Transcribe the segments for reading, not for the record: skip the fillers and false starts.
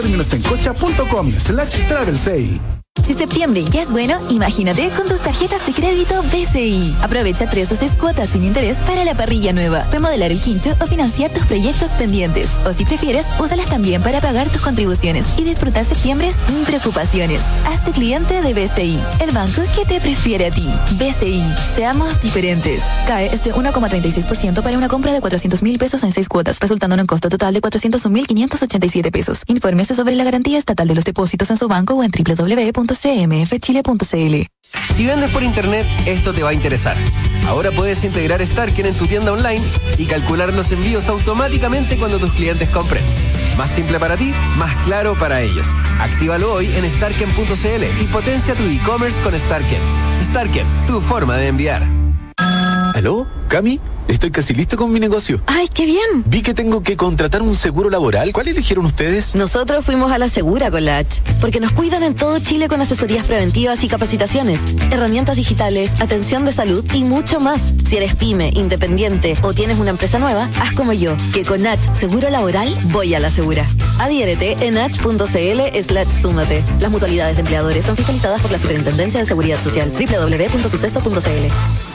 Términos en cocha.com/travel sale. Si septiembre ya es bueno, imagínate con tus tarjetas de crédito BCI. Aprovecha 3 o 6 cuotas sin interés para la parrilla nueva, remodelar el quincho o financiar tus proyectos pendientes. O si prefieres, úsalas también para pagar tus contribuciones y disfrutar septiembre sin preocupaciones. Hazte cliente de BCI, el banco que te prefiere a ti. BCI, seamos diferentes. CAE es de 1,36% para una compra de 400,000 pesos en 6 cuotas, resultando en un costo total de 401,587 pesos. Infórmese sobre la garantía estatal de los depósitos en su banco o en www.cmfchile.cl. Si vendes por internet, esto te va a interesar. Ahora puedes integrar Starken en tu tienda online y calcular los envíos automáticamente cuando tus clientes compren. Más simple para ti, más claro para ellos. Actívalo hoy en starken.cl y potencia tu e-commerce con Starken. Starken, tu forma de enviar. ¿Aló? ¿Cami? Estoy casi listo con mi negocio. ¡Ay, qué bien! Vi que tengo que contratar un seguro laboral. ¿Cuál eligieron ustedes? Nosotros fuimos a la Segura con la H, porque nos cuidan en todo Chile con asesorías preventivas y capacitaciones, herramientas digitales, atención de salud y mucho más. Si eres pyme, independiente o tienes una empresa nueva, haz como yo, que con H Seguro Laboral voy a la Segura. Adhiérete en h.cl/súmate. Las mutualidades de empleadores son fiscalizadas por la Superintendencia de Seguridad Social. www.suceso.cl.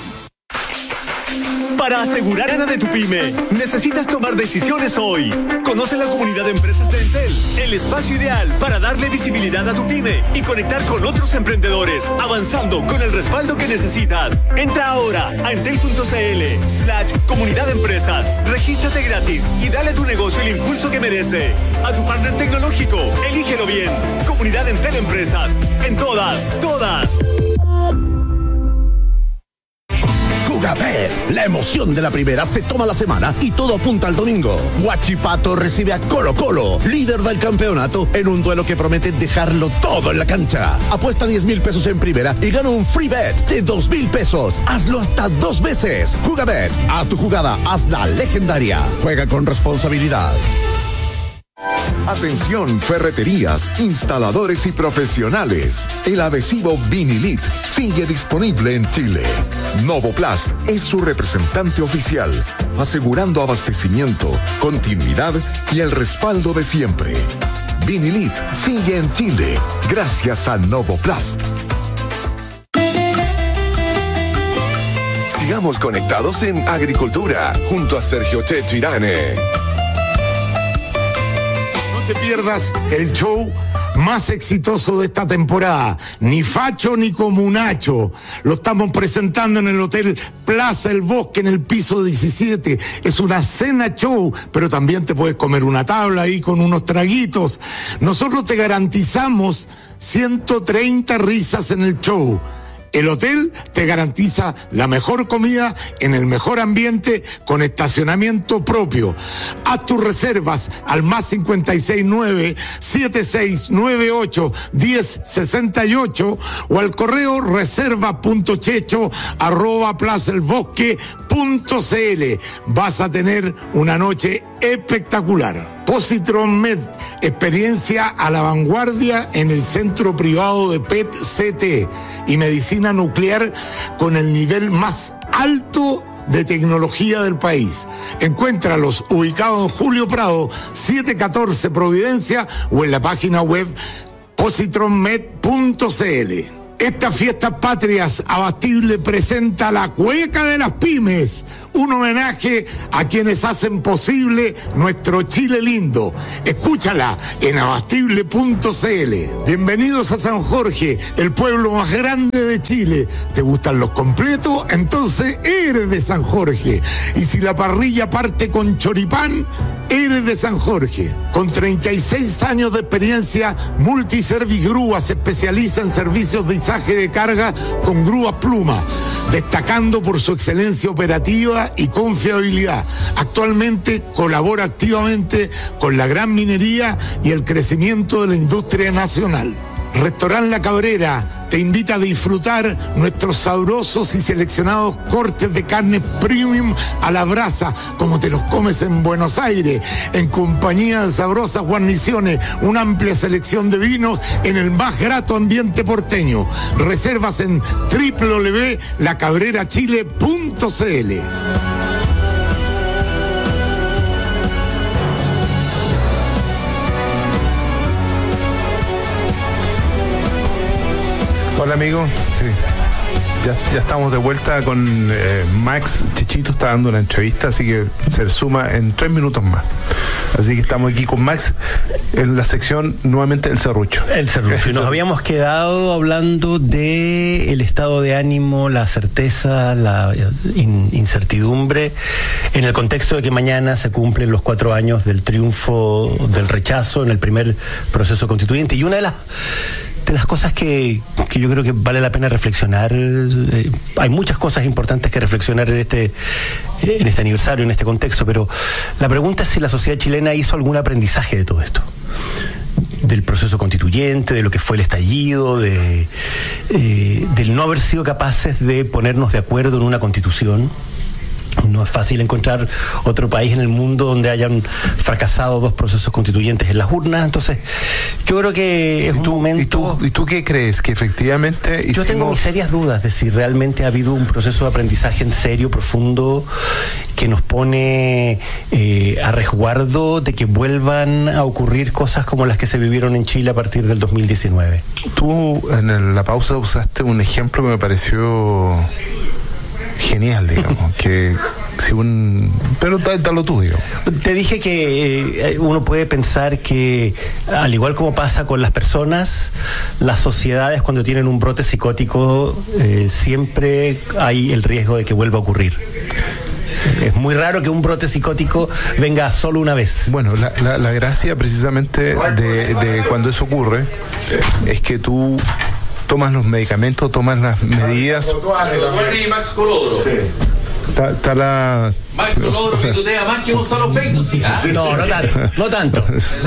Para asegurar a de tu pyme, necesitas tomar decisiones hoy. Conoce la comunidad de empresas de Entel, el espacio ideal para darle visibilidad a tu pyme y conectar con otros emprendedores, avanzando con el respaldo que necesitas. Entra ahora a entel.cl/comunidad de empresas. Regístrate gratis y dale a tu negocio el impulso que merece. A tu partner tecnológico, elígelo bien. Comunidad Entel Empresas. En todas. Jugabet, la emoción de la primera se toma la semana y todo apunta al domingo. Huachipato recibe a Colo Colo, líder del campeonato, en un duelo que promete dejarlo todo en la cancha. Apuesta 10,000 pesos en primera y gana un free bet de 2,000 pesos. Hazlo hasta 2 veces. Jugabet, haz tu jugada, hazla legendaria. Juega con responsabilidad. Atención, ferreterías, instaladores y profesionales. El adhesivo Vinilit sigue disponible en Chile. Novoplast es su representante oficial, asegurando abastecimiento, continuidad y el respaldo de siempre. Vinilit sigue en Chile gracias a Novoplast. Sigamos conectados en Agricultura junto a Sergio Checho Irane. No te pierdas el show más exitoso de esta temporada, ni facho ni comunacho. Lo estamos presentando en el Hotel Plaza El Bosque, en el piso 17. Es una cena show, pero también te puedes comer una tabla ahí con unos traguitos. Nosotros te garantizamos 130 risas en el show. El hotel te garantiza la mejor comida en el mejor ambiente con estacionamiento propio. Haz tus reservas al más 569-7698-1068 o al correo reserva.checho@plazaelbosque.cl. Vas a tener una noche espectacular. Positron Med, experiencia a la vanguardia en el centro privado de PET-CT y medicina nuclear con el nivel más alto de tecnología del país. Encuéntralos ubicados en Julio Prado, 714 Providencia o en la página web positronmed.cl. Estas fiestas patrias, Abastible presenta la Cueca de las Pymes, un homenaje a quienes hacen posible nuestro Chile lindo. Escúchala en abastible.cl. Bienvenidos a San Jorge, el pueblo más grande de Chile. ¿Te gustan los completos? Entonces eres de San Jorge. Y si la parrilla parte con choripán, eres de San Jorge. Con 36 años de experiencia, Multiservigrúa se especializa en servicios de izaje de carga con grúas Pluma, destacando por su excelencia operativa y confiabilidad. Actualmente colabora activamente con la gran minería y el crecimiento de la industria nacional. Restaurant La Cabrera te invita a disfrutar nuestros sabrosos y seleccionados cortes de carne premium a la brasa, como te los comes en Buenos Aires, en compañía de sabrosas guarniciones, una amplia selección de vinos en el más grato ambiente porteño. Reservas en www.lacabrerachile.cl. Hola amigos, sí. Ya estamos de vuelta con Max. Chichito está dando una entrevista, así que se suma en 3 minutos más. Así que estamos aquí con Max en la sección nuevamente del serrucho. El serrucho. Nos habíamos quedado hablando de el estado de ánimo, la certeza, la incertidumbre, en el contexto de que mañana se cumplen los 4 años del triunfo del rechazo en el primer proceso constituyente. Y una de las cosas que yo creo que vale la pena reflexionar, hay muchas cosas importantes que reflexionar en este aniversario, en este contexto, pero la pregunta es si la sociedad chilena hizo algún aprendizaje de todo esto, del proceso constituyente, de lo que fue el estallido, del no haber sido capaces de ponernos de acuerdo en una constitución. No es fácil encontrar otro país en el mundo donde hayan fracasado 2 procesos constituyentes en las urnas. Entonces, yo creo que es un momento... ¿Y tú qué crees? ¿Que efectivamente Yo tengo mis serias dudas de si realmente ha habido un proceso de aprendizaje en serio, profundo, que nos pone a resguardo de que vuelvan a ocurrir cosas como las que se vivieron en Chile a partir del 2019. Tú en la pausa usaste un ejemplo que me pareció... genial, digamos, pero dalo tú, digamos. Te dije que uno puede pensar que, al igual como pasa con las personas, las sociedades cuando tienen un brote psicótico siempre hay el riesgo de que vuelva a ocurrir. Es muy raro que un brote psicótico venga solo una vez. Bueno, la gracia precisamente de cuando eso ocurre es que tú tomas los medicamentos, tomas las medidas. Max Colodro. Sí. Está la... Max Colodro que tutea más que un solo feito, ¿sí? No tanto.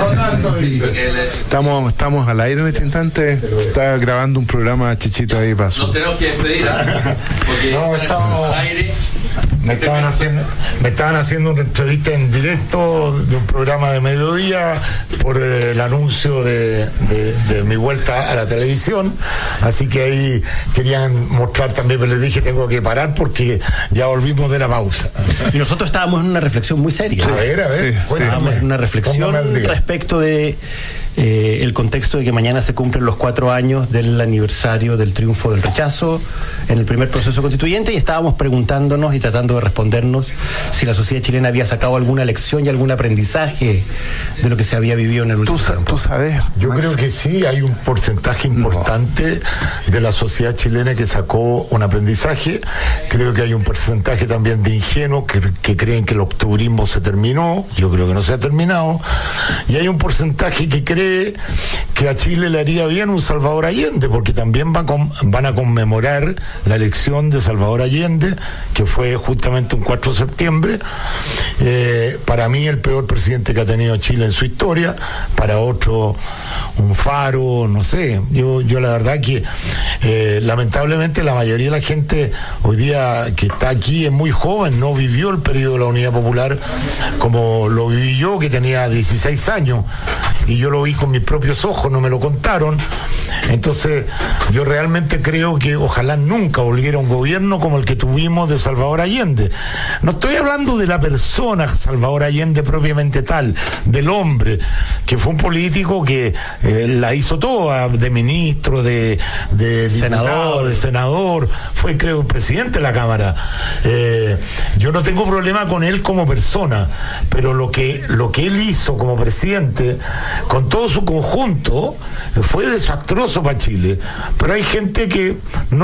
Estamos al aire en este instante. Está grabando un programa Chichito ahí paso. Nos tenemos que despedir, porque estamos al aire. Me estaban haciendo una entrevista en directo de un programa de mediodía por el anuncio de mi vuelta a la televisión, así que ahí querían mostrar también, pero les dije tengo que parar porque ya volvimos de la pausa. Y nosotros estábamos en una reflexión muy seria. A ver, estábamos en una reflexión respecto de el contexto de que mañana se cumplen los 4 años del aniversario del triunfo del rechazo en el primer proceso constituyente, y estábamos preguntándonos y tratando de respondernos si la sociedad chilena había sacado alguna lección y algún aprendizaje de lo que se había vivido en el último tiempo. ¿Tú sabes? Yo creo que sí, hay un porcentaje importante de la sociedad chilena que sacó un aprendizaje. Creo que hay un porcentaje también de ingenuos que creen que el octubrismo se terminó. Yo creo que no se ha terminado. Y hay un porcentaje que cree que a Chile le haría bien un Salvador Allende, porque también van a conmemorar la elección de Salvador Allende, que fue justamente un 4 de septiembre. Para mí el peor presidente que ha tenido Chile en su historia, para otro un faro, no sé. Yo la verdad que lamentablemente la mayoría de la gente hoy día que está aquí es muy joven, no vivió el periodo de la Unidad Popular como lo viví yo, que tenía 16 años, y yo lo vi con mis propios ojos, no me lo contaron. Entonces yo realmente creo que ojalá nunca volviera un gobierno como el que tuvimos de Salvador Allende. No estoy hablando de la persona Salvador Allende propiamente tal, del hombre, que fue un político que la hizo toda, de ministro, de diputado, de senador, fue creo presidente de la Cámara. Yo no tengo problema con él como persona, pero lo que él hizo como presidente con todo su conjunto fue desastroso para Chile. Pero hay gente que no